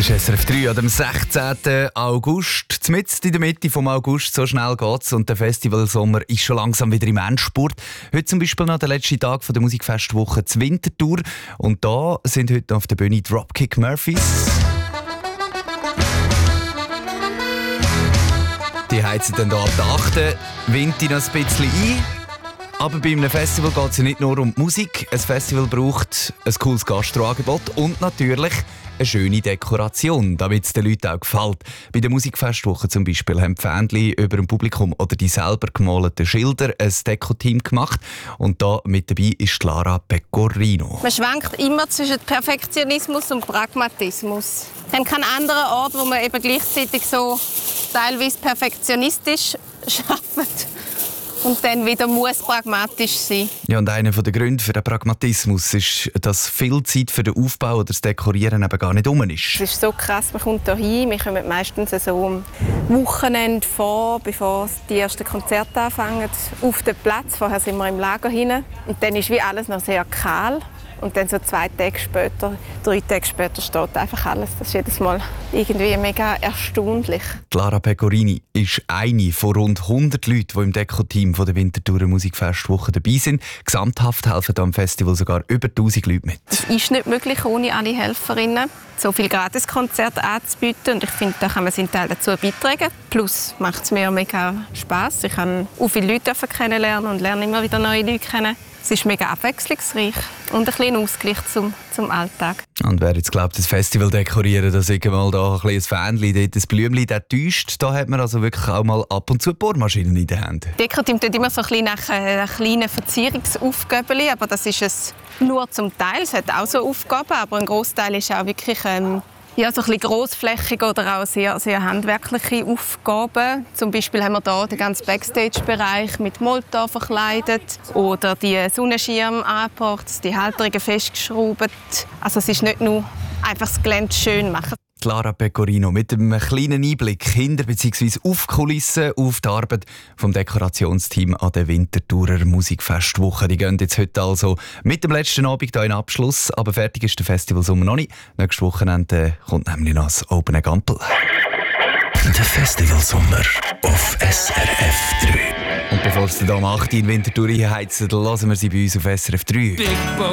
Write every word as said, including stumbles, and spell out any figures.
Das ist S R F drei an dem sechzehnten August. Mitten in der Mitte des August, so schnell geht's. Und der Festivalsommer ist schon langsam wieder im Endspurt. Heute zum Beispiel noch der letzte Tag der Musikfestwoche zur Winterthur. Und da sind heute auf der Bühne Dropkick Murphys. Die heizen dann hier ab der achten Winter noch ein bisschen ein. Aber bei einem Festival geht es ja nicht nur um die Musik. Ein Festival braucht ein cooles Gastroangebot und natürlich eine schöne Dekoration, damit es den Leuten auch gefällt. Bei der Musikfestwoche zum Beispiel haben die Fähnchen über dem Publikum oder die selber gemalten Schilder ein Dekoteam gemacht. Und da mit dabei ist Lara Pecorino. Man schwankt immer zwischen Perfektionismus und Pragmatismus. Wir haben keinen anderen Ort, wo man eben gleichzeitig so teilweise perfektionistisch arbeitet. Und dann wieder muss pragmatisch sein. Ja, und einer der Gründe für den Pragmatismus ist, dass viel Zeit für den Aufbau oder das Dekorieren eben gar nicht rum ist. Es ist so krass, man kommt hier hin, wir kommen meistens so am Wochenende vor, bevor die ersten Konzerte anfangen, auf den Platz. Vorher sind wir im Lager hinein. Und dann ist wie alles noch sehr kahl. Und dann so zwei Tage später, drei Tage später steht einfach alles. Das ist jedes Mal irgendwie mega erstaunlich. Lara Pecorini ist eine von rund hundert Leuten, die im Dekoteam der Winterthurer Musikfestwoche dabei sind. Gesamthaft helfen am Festival sogar über tausend Leute mit. Es ist nicht möglich, ohne alle Helferinnen so viele Gratiskonzerte anzubieten. Und ich finde, da kann man seinen Teil dazu beitragen. Plus macht es mir mega Spass. Ich kann auch viele Leute kennenlernen und lerne immer wieder neue Leute kennen. Es ist mega abwechslungsreich und ein bisschen Ausgleich zum, zum Alltag. Und wer jetzt glaubt, das Festival dekorieren, dass irgendwann da ein kleines Fähnchen, dort ein Blümchen, der täuscht, da hat man also wirklich auch mal ab und zu Bohrmaschinen in den Händen. Das Dekoteam tut immer so ein bisschen nach einer kleinen Verzierungsaufgaben, aber das ist es nur zum Teil. Es hat auch so Aufgaben, aber ein Großteil ist auch wirklich ähm, ja, so ein bisschen grossflächig oder auch sehr, sehr handwerkliche Aufgaben. Zum Beispiel haben wir hier den ganzen Backstage-Bereich mit Molton verkleidet oder die Sonnenschirme angebracht, die Halterungen festgeschraubt. Also es ist nicht nur einfach das Gelände schön machen. Lara Pecorino mit einem kleinen Einblick hinter bzw. auf die Kulissen, auf die Arbeit vom Dekorationsteam an der Winterthurer Musikfestwoche. Die gehen jetzt heute also mit dem letzten Abend hier in Abschluss, aber fertig ist der Festivalsommer noch nicht. Nächstes Wochenende kommt nämlich noch das Open Gampel. Der Festivalsommer auf S R F drei. Und bevor es dann um acht Uhr in Winterthur einheizt, lassen wir sie bei uns auf S R F drei.